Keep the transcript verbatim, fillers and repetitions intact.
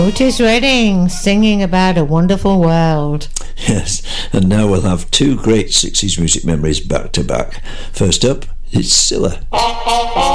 Otis Redding singing about a wonderful world. Yes, and now we'll have two great sixties music memories back to back. First up, it's Scylla.